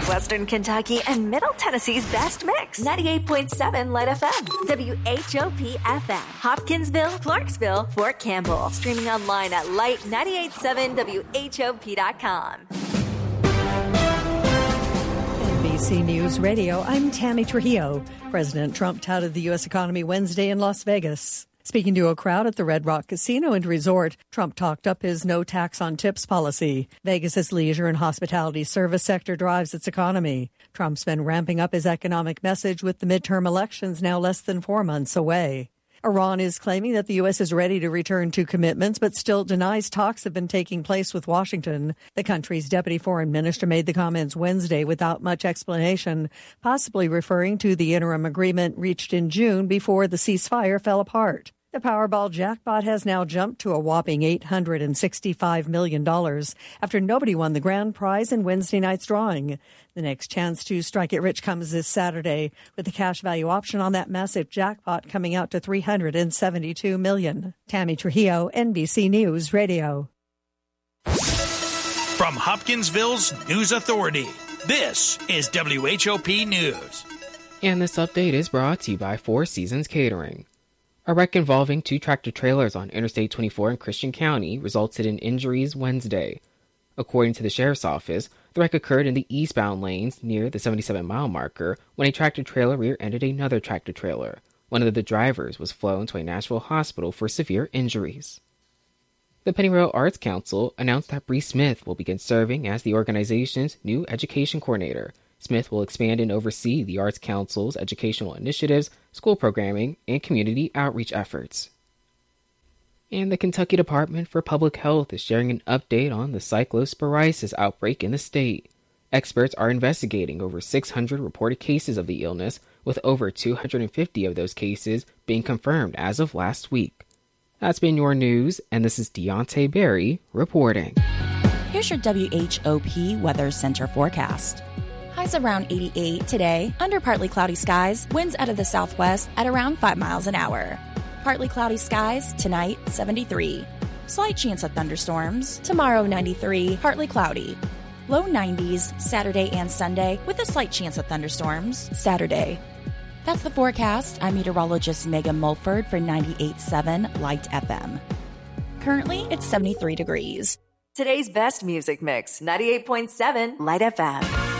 Western Kentucky and Middle Tennessee's best mix. 98.7 Light FM. WHOP FM. Hopkinsville, Clarksville, Fort Campbell. Streaming online at light987whop.com. NBC News Radio, I'm Tammy Trujillo. President Trump touted the U.S. economy Wednesday in Las Vegas. Speaking to a crowd at the Red Rock Casino and Resort, Trump talked up his no tax on tips policy. Vegas's leisure and hospitality service sector drives its economy. Trump's been ramping up his economic message with the midterm elections now less than 4 months away. Iran is claiming that the U.S. is ready to return to commitments, but still denies talks have been taking place with Washington. The country's deputy foreign minister made the comments Wednesday without much explanation, possibly referring to the interim agreement reached in June before the ceasefire fell apart. The Powerball jackpot has now jumped to a whopping $865 million after nobody won the grand prize in Wednesday night's drawing. The next chance to strike it rich comes this Saturday, with the cash value option on that massive jackpot coming out to $372 million. Tammy Trujillo, NBC News Radio. From Hopkinsville's News Authority, this is WHOP News. And this update is brought to you by Four Seasons Catering. A wreck involving two tractor-trailers on Interstate 24 in Christian County resulted in injuries Wednesday. According to the Sheriff's Office, the wreck occurred in the eastbound lanes near the 77-mile marker when a tractor-trailer rear-ended another tractor-trailer. One of the drivers was flown to a Nashville hospital for severe injuries. The Pennyroyal Arts Council announced that Bree Smith will begin serving as the organization's new education coordinator. Smith will expand and oversee the Arts Council's educational initiatives, school programming, and community outreach efforts. And the Kentucky Department for Public Health is sharing an update on the cyclosporiasis outbreak in the state. Experts are investigating over 600 reported cases of the illness, with over 250 of those cases being confirmed as of last week. That's been your news, and this is Deontay Berry reporting. Here's your WHOP Weather Center forecast. Highs around 88 today, under partly cloudy skies, winds out of the southwest at around 5 miles an hour. Partly cloudy skies, tonight 73. Slight chance of thunderstorms, tomorrow 93, partly cloudy. Low 90s Saturday and Sunday with a slight chance of thunderstorms Saturday. That's the forecast. I'm meteorologist Megan Mulford for 98.7 Light FM. Currently, it's 73 degrees. Today's best music mix, 98.7 Light FM.